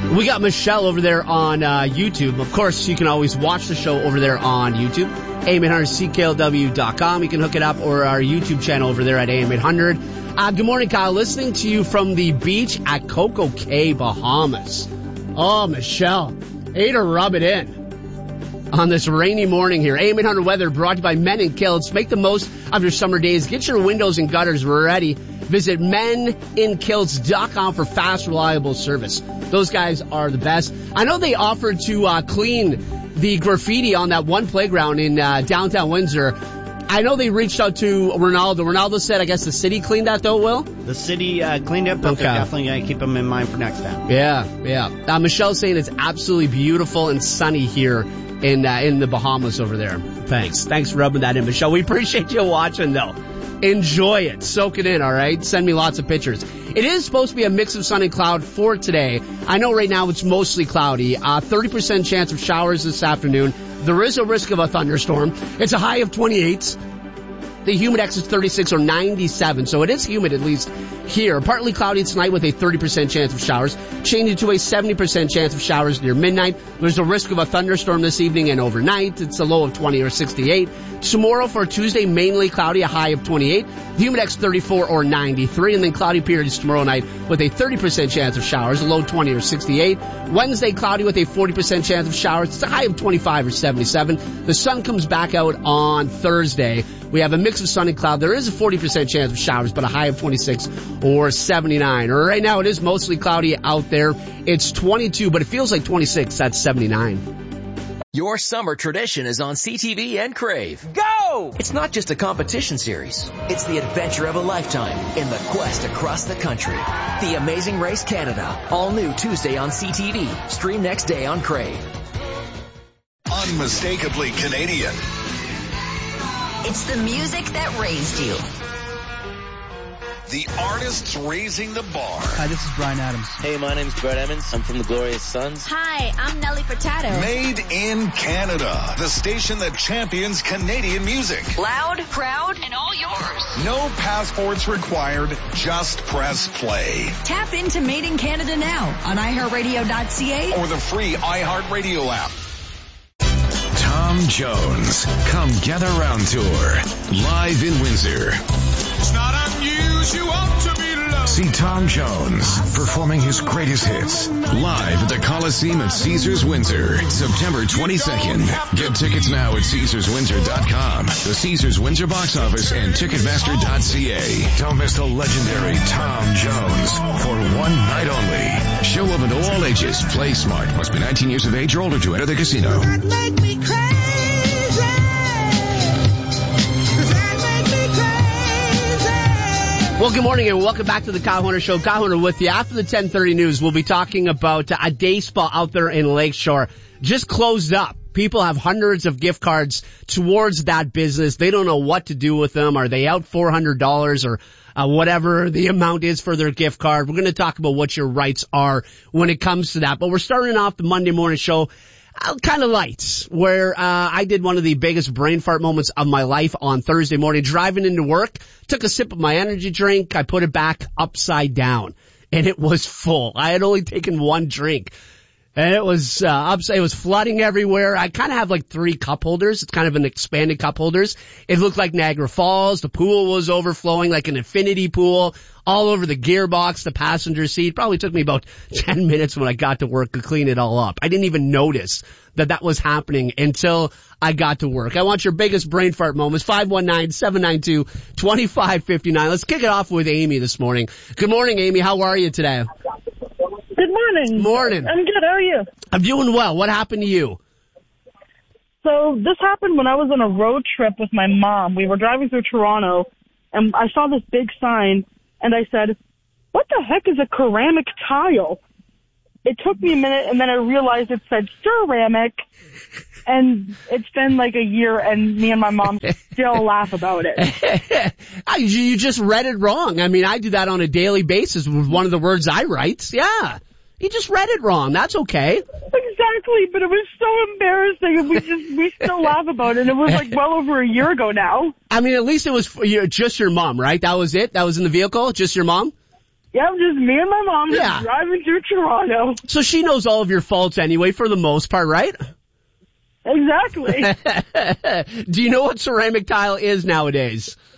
We got Michelle over there on YouTube. Of course, you can always watch the show over there on YouTube. AM800CKLW.com. You can hook it up, or our YouTube channel over there at AM800. Good morning, Kyle. Listening to you from the beach at Coco Cay, Bahamas. Oh, Michelle. Hey to rub it in on this rainy morning here. AM800 weather brought to you by Men in Kilts. Make the most of your summer days. Get your windows and gutters ready. Visit meninkilts.com for fast, reliable service. Those guys are the best. I know they offered to clean the graffiti on that one playground in downtown Windsor. I know they reached out to Ronaldo. Ronaldo said, I guess the city cleaned that though, Will? The city cleaned it, but they're definitely going to keep them in mind for next time. Yeah. Michelle's saying it's absolutely beautiful and sunny here in the Bahamas over there. Thanks for rubbing that in, Michelle. We appreciate you watching, though. Enjoy it. Soak it in, all right? Send me lots of pictures. It is supposed to be a mix of sun and cloud for today. I know right now it's mostly cloudy. 30% chance of showers this afternoon. There is a risk of a thunderstorm. It's a high of 28. The humidex is 36 or 97, so it is humid at least here. Partly cloudy tonight with a 30% chance of showers. Changing to a 70% chance of showers near midnight. There's a risk of a thunderstorm this evening and overnight. It's a low of 20 or 68. Tomorrow for Tuesday, mainly cloudy, a high of 28. The humidex 34 or 93, and then cloudy periods tomorrow night with a 30% chance of showers, a low 20 or 68. Wednesday, cloudy with a 40% chance of showers. It's a high of 25 or 77. The sun comes back out on Thursday. We have a mix of sun and cloud. There is a 40% chance of showers, but a high of 26 or 79. Right now, it is mostly cloudy out there. It's 22, but it feels like 26. That's 79. Your summer tradition is on CTV and Crave. Go! It's not just a competition series. It's the adventure of a lifetime in the quest across the country. The Amazing Race Canada. All new Tuesday on CTV. Stream next day on Crave. Unmistakably Canadian. It's the music that raised you. The artists raising the bar. Hi, this is Bryan Adams. Hey, my name's Brett Emmons. I'm from the Glorious Sons. Hi, I'm Nelly Furtado. Made in Canada. The station that champions Canadian music. Loud, proud, and all yours. No passports required. Just press play. Tap into Made in Canada now on iHeartRadio.ca or the free iHeartRadio app. Tom Jones, Come Gather Round Tour, live in Windsor. It's not unusual to be loved. See Tom Jones performing his greatest hits live at the Coliseum at Caesars Windsor, September 22nd. Get tickets now at CaesarsWindsor.com, the Caesars Windsor box office, and Ticketmaster.ca. Don't miss the legendary Tom Jones for one night only. Show open to all ages. Play smart. Must be 19 years of age or older to enter the casino. Make me crazy. Well, good morning and welcome back to the Kyle Hunter Show. Kyle Hunter with you. After the 10:30 news, we'll be talking about a day spa out there in Lakeshore. Just closed up. People have hundreds of gift cards towards that business. They don't know what to do with them. Are they out $400 or whatever the amount is for their gift card? We're going to talk about what your rights are when it comes to that. But we're starting off the Monday morning show kind of lights, where I did one of the biggest brain fart moments of my life on Thursday morning. Driving into work, took a sip of my energy drink. I put it back upside down, and it was full. I had only taken one drink. And it was upside. It was flooding everywhere. I kind of have like 3 cup holders. It's kind of an expanded cup holders. It looked like Niagara Falls. The pool was overflowing like an infinity pool all over the gearbox, the passenger seat. Probably took me about 10 minutes when I got to work to clean it all up. I didn't even notice that was happening until I got to work. I want your biggest brain fart moments. 519-792-2559. Let's kick it off with Amy this morning. Good morning, Amy. How are you today? Good morning. Morning. I'm good. How are you? I'm doing well. What happened to you? So this happened when I was on a road trip with my mom. We were driving through Toronto, and I saw this big sign, and I said, what the heck is a ceramic tile? It took me a minute, and then I realized it said ceramic, and it's been like a year, and me and my mom still laugh about it. You just read it wrong. I mean, I do that on a daily basis with one of the words I write. Yeah. You just read it wrong. That's okay. Exactly, but it was so embarrassing, and we still laugh about it. It was like well over a year ago now. I mean, at least it was just your mom, right? That was it? That was in the vehicle? Just your mom? Yep, just me and my mom just driving through Toronto. So she knows all of your faults anyway, for the most part, right? Exactly. Do you know what ceramic tile is nowadays?